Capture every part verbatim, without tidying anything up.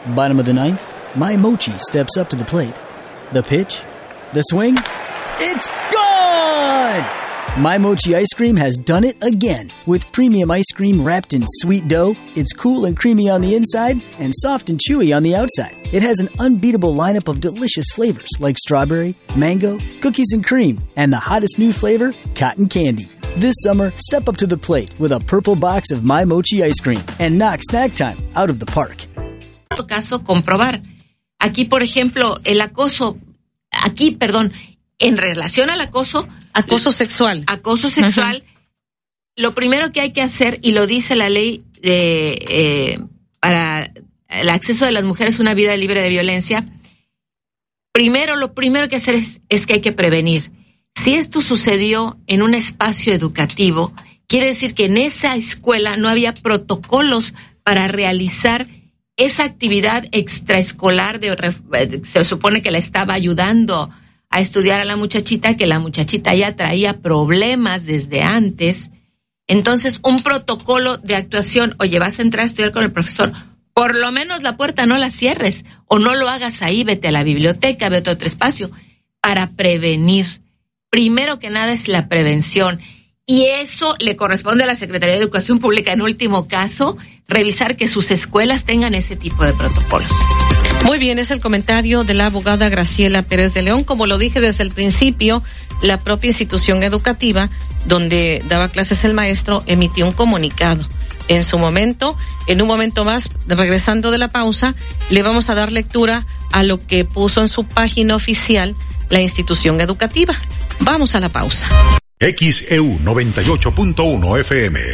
Bottom of the ninth, My Mochi steps up to the plate. The pitch, the swing, it's gone! My Mochi ice cream has done it again. With premium ice cream wrapped in sweet dough, it's cool and creamy on the inside and soft and chewy on the outside. It has an unbeatable lineup of delicious flavors like strawberry, mango, cookies and cream, and the hottest new flavor, cotton candy. This summer, step up to the plate with a purple box of My Mochi ice cream and knock snack time out of the park. En todo caso, comprobar. Aquí, por ejemplo, el acoso, aquí, perdón, en relación al acoso, Acoso sexual. Acoso sexual. Uh-huh. Lo primero que hay que hacer, y lo dice la ley de eh, para el acceso de las mujeres a una vida libre de violencia, primero, lo primero que hacer es, es que hay que prevenir. Si esto sucedió en un espacio educativo, quiere decir que en esa escuela no había protocolos para realizar esa actividad extraescolar. De, se supone que la estaba ayudando a estudiar a la muchachita, que la muchachita ya traía problemas desde antes. Entonces, un protocolo de actuación, oye, vas a entrar a estudiar con el profesor, por lo menos la puerta no la cierres, o no lo hagas ahí, vete a la biblioteca, vete a otro espacio, para prevenir. Primero que nada es la prevención, y eso le corresponde a la Secretaría de Educación Pública, en último caso, revisar que sus escuelas tengan ese tipo de protocolos. Muy bien, es el comentario de la abogada Graciela Pérez de León. Como lo dije desde el principio, la propia institución educativa donde daba clases el maestro emitió un comunicado. En su momento, en un momento más, regresando de la pausa, le vamos a dar lectura a lo que puso en su página oficial la institución educativa. Vamos a la pausa. X E U noventa y ocho punto uno F M.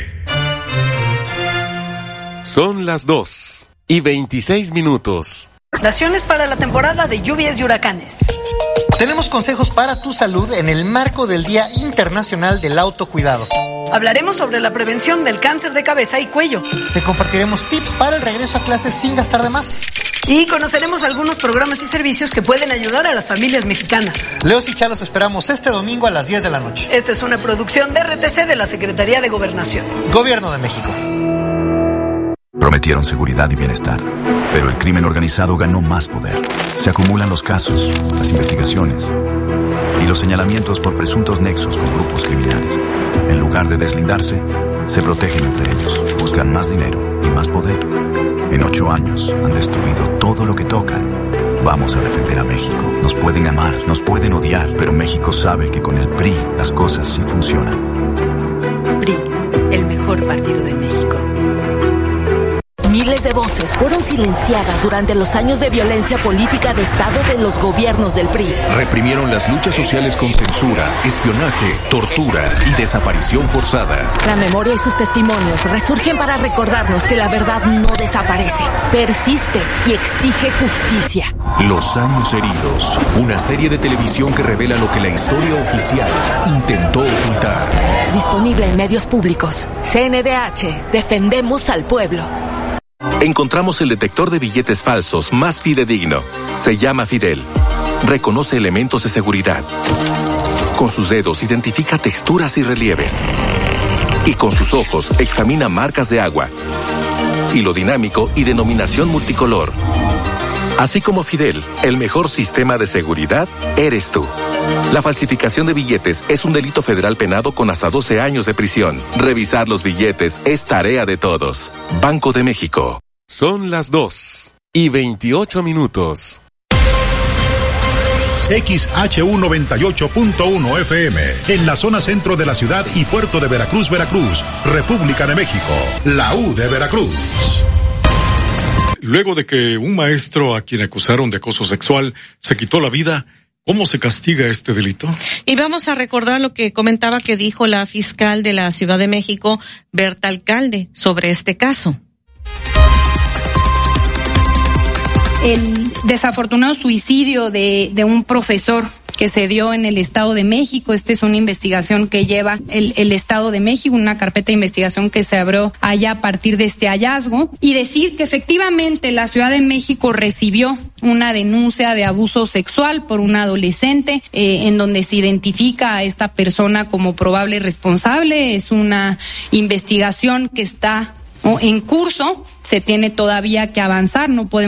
Son las dos y veintiséis minutos. Recomendaciones para la temporada de lluvias y huracanes. Tenemos consejos para tu salud en el marco del Día Internacional del Autocuidado. Hablaremos sobre la prevención del cáncer de cabeza y cuello. Te compartiremos tips para el regreso a clases sin gastar de más. Y conoceremos algunos programas y servicios que pueden ayudar a las familias mexicanas. Leos y Chá los esperamos este domingo a las diez de la noche. Esta es una producción de R T C de la Secretaría de Gobernación. Gobierno de México. Prometieron seguridad y bienestar, pero el crimen organizado ganó más poder. Se acumulan los casos, las investigaciones y los señalamientos por presuntos nexos con grupos criminales. En lugar de deslindarse, se protegen entre ellos, buscan más dinero y más poder. En ocho años han destruido todo lo que tocan. Vamos a defender a México. Nos pueden amar, nos pueden odiar, pero México sabe que con el P R I las cosas sí funcionan. P R I, el mejor partido de México. Miles de voces fueron silenciadas durante los años de violencia política de Estado de los gobiernos del P R I. Reprimieron las luchas sociales con censura, espionaje, tortura y desaparición forzada. La memoria y sus testimonios resurgen para recordarnos que la verdad no desaparece, persiste y exige justicia. Los años heridos, una serie de televisión que revela lo que la historia oficial intentó ocultar. Disponible en medios públicos. C N D H, defendemos al pueblo. Encontramos el detector de billetes falsos más fidedigno. Se llama Fidel. Reconoce elementos de seguridad. Con sus dedos identifica texturas y relieves. Y con sus ojos examina marcas de agua. Hilo dinámico y denominación multicolor. Así como Fidel, el mejor sistema de seguridad eres tú. La falsificación de billetes es un delito federal penado con hasta doce años de prisión. Revisar los billetes es tarea de todos. Banco de México. Son las dos y veintiocho minutos. X H U noventa y ocho punto uno F M, en la zona centro de la ciudad y puerto de Veracruz, Veracruz, República de México, la U de Veracruz. Luego de que un maestro a quien acusaron de acoso sexual se quitó la vida, ¿cómo se castiga este delito? Y vamos a recordar lo que comentaba que dijo la fiscal de la Ciudad de México, Berta Alcalde, sobre este caso. El desafortunado suicidio de, de un profesor que se dio en el Estado de México. Esta es una investigación que lleva el, el Estado de México, una carpeta de investigación que se abrió allá a partir de este hallazgo. Y decir que efectivamente la Ciudad de México recibió una denuncia de abuso sexual por un adolescente, eh, en donde se identifica a esta persona como probable responsable. Es una investigación que está, ¿no?, en curso. Se tiene todavía que avanzar, no podemos